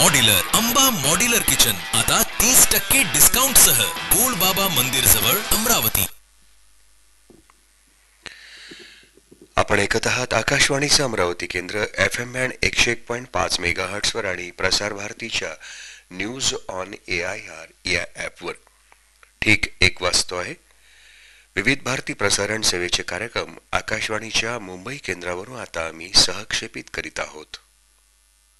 Modular Amba modular kitchen आता 30% discount सह gold बाबा मंदिर जवळ अमरावती. आपण ऐकत आहात आकाशवाणीचे अमरावती केंद्र FM बँड 101.5 मेगाहर्ट्ज वर आणि प्रसार भारतीच्या न्यूज ऑन AIR या ॲपवर. ठीक 1 वाजतो आहे. विविध भारती प्रसारण सेवेचे कार्यक्रम आकाशवाणीच्या मुंबई केंद्रावरून आता आम्ही सहक्षेपित करीत आहोत.